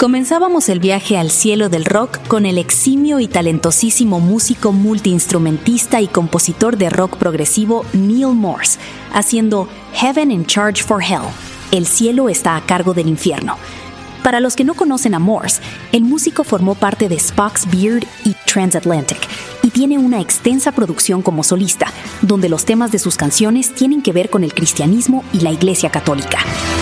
Comenzábamos el viaje al cielo del rock con el eximio y talentosísimo músico multiinstrumentista y compositor de rock progresivo Neal Morse, haciendo Heaven in Charge for Hell, El cielo está a cargo del infierno. Para los que no conocen a Morse, el músico formó parte de Spock's Beard y Transatlantic y tiene una extensa producción como solista, donde los temas de sus canciones tienen que ver con el cristianismo y la Iglesia Católica.